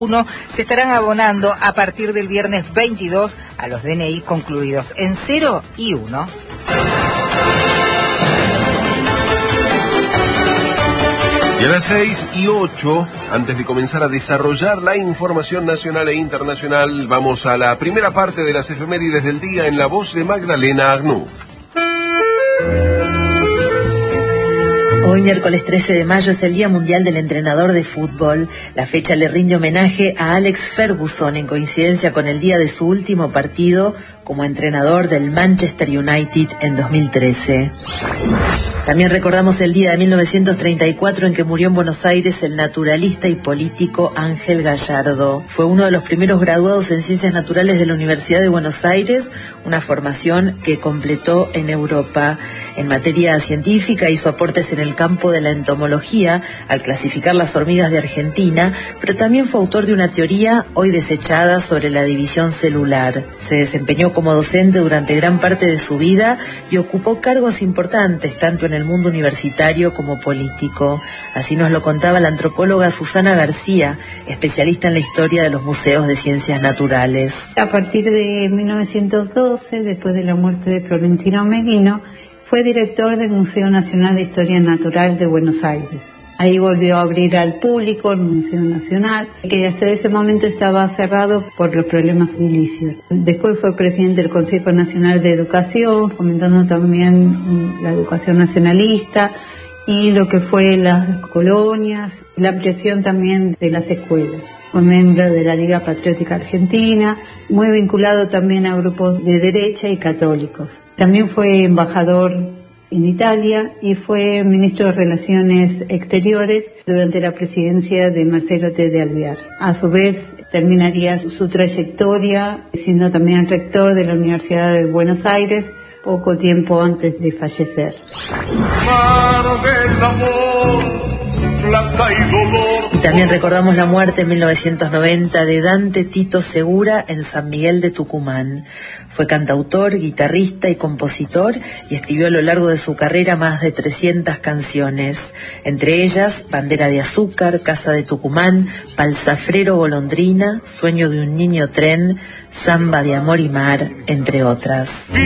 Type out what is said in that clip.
se estarán abonando a partir del viernes 22 a los DNI concluidos en 0 y 1. Y a las 6:08, antes de comenzar a desarrollar la información nacional e internacional, vamos a la primera parte de las efemérides del día en la voz de Magdalena Agnú. Hoy, miércoles 13 de mayo, es el Día Mundial del Entrenador de Fútbol. La fecha le rinde homenaje a Alex Ferguson en coincidencia con el día de su último partido como entrenador del Manchester United en 2013. También recordamos el día de 1934 en que murió en Buenos Aires el naturalista y político Ángel Gallardo. Fue uno de los primeros graduados en Ciencias Naturales de la Universidad de Buenos Aires, una formación que completó en Europa. En materia científica hizo aportes en el campo de la entomología al clasificar las hormigas de Argentina, pero también fue autor de una teoría hoy desechada sobre la división celular. Se desempeñó como docente durante gran parte de su vida y ocupó cargos importantes tanto en el mundo universitario como político. Así nos lo contaba la antropóloga Susana García, especialista en la historia de los museos de ciencias naturales. A partir de 1912, después de la muerte de Florentino Meguino, fue director del Museo Nacional de Historia Natural de Buenos Aires. Ahí volvió a abrir al público el Museo Nacional, que hasta ese momento estaba cerrado por los problemas edilicios. Después fue presidente del Consejo Nacional de Educación, fomentando también la educación nacionalista y lo que fue las colonias, la ampliación también de las escuelas. Fue miembro de la Liga Patriótica Argentina, muy vinculado también a grupos de derecha y católicos. También fue embajador en Italia y fue ministro de Relaciones Exteriores durante la presidencia de Marcelo T. de Alvear. A su vez, terminaría su trayectoria siendo también rector de la Universidad de Buenos Aires poco tiempo antes de fallecer. Y también recordamos la muerte en 1990 de Dante Tito Segura en San Miguel de Tucumán. Fue cantautor, guitarrista y compositor y escribió a lo largo de su carrera más de 300 canciones, entre ellas Bandera de Azúcar, Casa de Tucumán, Palzafrero Golondrina, Sueño de un niño tren, Samba de amor y mar, entre otras.